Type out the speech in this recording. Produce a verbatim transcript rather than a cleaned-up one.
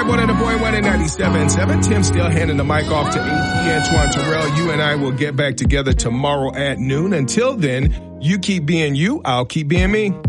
one and the boy one and ninety-seven point seven. Tim still handing the mic off to A P Antoine Terrell. You and I will get back together tomorrow at noon. Until then, you keep being you. I'll keep being me.